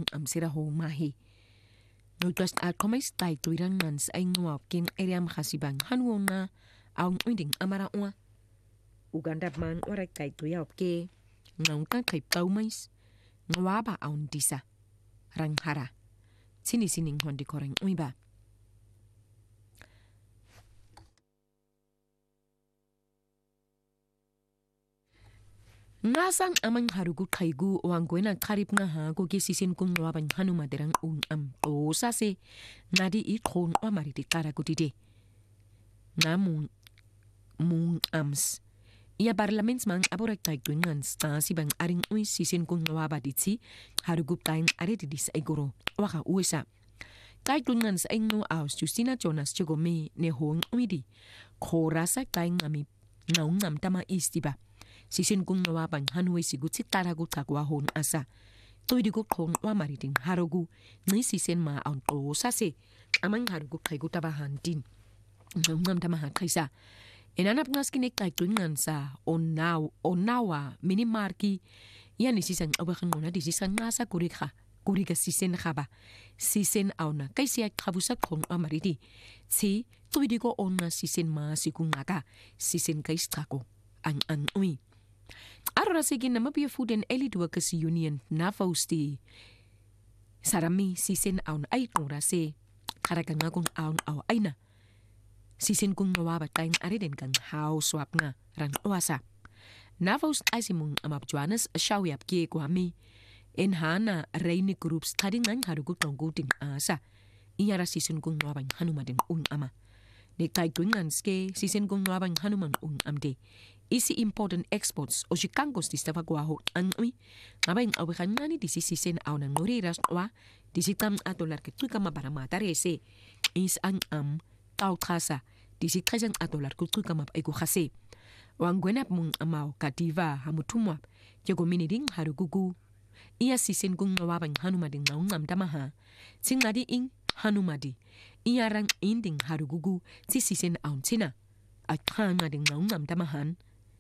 amsira ho mahi no just komais tai tuirang ngans ay nguap kin eriam khasibang hanwona aung uinding amara oa Uganda man orak tai tuya opke ngaung kan kai taumais ngwaba aun disa ranghara sini hondi koreng uiba Ngasang amang harugu kaigu wangwena karib nga ha ko kisisin kung ngwabang hanuma derang o sase ngadi I khon o mariti kara kutide ngamung ams Ia parlaments mang aborak tai tuingan stasi bang aring ui sisin kung ngwaba ditsi harugu tain areti dis egoro waka uesa tai tuingan sa engno aus Justina Jonas chegome ne hong uidi khorasa tai ngami ngaung ngam tama istiba Sisin kung nawabang hanway sigut si taragut kakwahon asa. Toy di ko kong wamariting harugu ni sisin ma ang to sase. Amang harugu kay gutabahan din. Ngam tamahan kaysa. Inanap nga skinik kay tuingan sa onawa minimarki. Yan ni sisan awakan muna di sisan nga sa kurika sisin kaba. Sisin aw na kay siya kabusak kong amariti. Si toy di ko on na sisin ma sikung nga sisin kay strako. Ang ui. Arora sige na mabia Food and Allied Workers Union na fausti sarami sisin aun ay kura se karagang kung aun aw ay na sisin kung nawaba tayong ariden kang house swap nga rang uwasa na faust ay simong amap Johannes Shawyap kie kuhami enhana Rainy Groups kadingan harugut nongguting asa iyara sisin kung nawabang hanumading ama Nektay tuingan ske sisin kung nawabang hanuman amde Isi important exports o si kangkos di stava guaho ang ui ngabay ang awikan nga ni disisisin aw ng noriras wa disitam atolar ke tuika mabaramata rese is ang tau kasa disikresang atolar ku tuika mapaiku khase wang gwenap mung amaw kadiva hamutumwap yago miniding harugugu iya sisin kung nawabang hanumading naungam tamaha singadi ing hanumadi iya rang inding harugugu sisisin aw tina at hangading naungam tamahan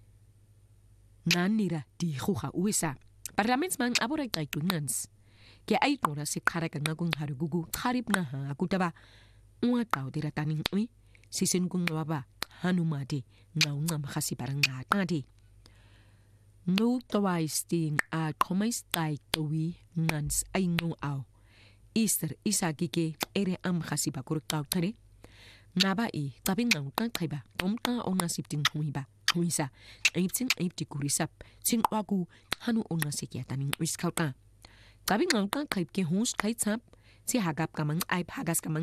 Nanira di huha uesa. Parlaments mang aboray kay tunans. Kaya ay tora si karagang ngagong harugugu karib na ha akutaba. Unga tao dira taning ui. Sisin kung nawaba hanumadi ngaung nga makasi parang ngati. No tawais ting komais tay tawi ngans ay aw. Easter isa gige ere am makasi bakuruk tao tari. Naba tabing ngaung kang kaiba. Tomta o nasip ting humiba. Huisa, aipsin aipti kurisap, sing wagu hanu ona sekiataning wiskauta. Tabi ngangka kaip ke hus kaitsap, si hagap kamang aip hagas kamang